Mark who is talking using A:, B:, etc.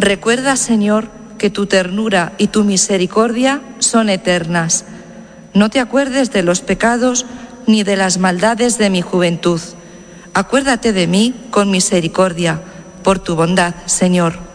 A: Recuerda, Señor, que tu ternura y tu misericordia son eternas. No te acuerdes de los pecados ni de las maldades de mi juventud. Acuérdate de mí con misericordia, por tu bondad, Señor.